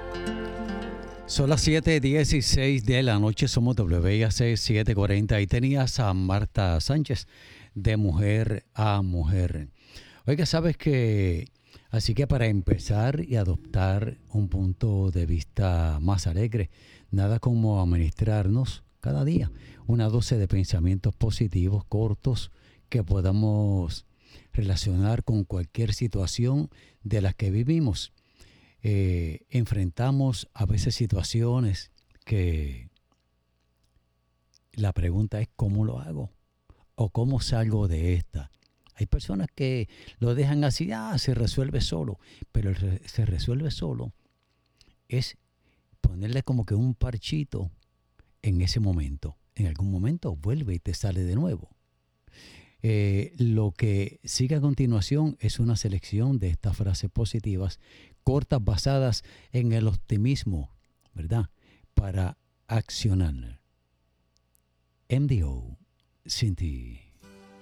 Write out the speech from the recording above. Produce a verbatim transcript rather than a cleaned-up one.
Son las siete dieciséis de la noche, somos W I A C setecientos cuarenta y tenías a Marta Sánchez de Mujer a Mujer. Oiga, sabes que, así que para empezar y adoptar un punto de vista más alegre, nada como administrarnos cada día una dosis de pensamientos positivos cortos que podamos relacionar con cualquier situación de la que vivimos. Eh, enfrentamos a veces situaciones que la pregunta es ¿cómo lo hago? ¿O cómo salgo de esta? Hay personas que lo dejan así, ah, se resuelve solo, pero el re- se resuelve solo es ponerle como que un parchito en ese momento. En algún momento vuelve y te sale de nuevo. Eh, lo que sigue a continuación es una selección de estas frases positivas, cortas, basadas en el optimismo, ¿verdad? Para accionar. M D O, sin ti.